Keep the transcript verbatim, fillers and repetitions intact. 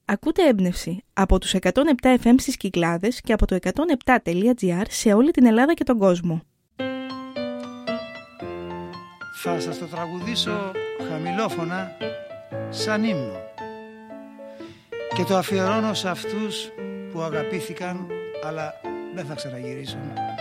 Ακούτε έμπνευση από τους εκατόν επτά εφ εμ στις Κυκλάδες και από το εκατόν επτά τελεία τζι άρ σε όλη την Ελλάδα και τον κόσμο. Θα σας το τραγουδήσω χαμηλόφωνα σαν ύμνο και το αφιερώνω σε αυτούς που αγαπήθηκαν αλλά δεν θα ξαναγυρίσουν.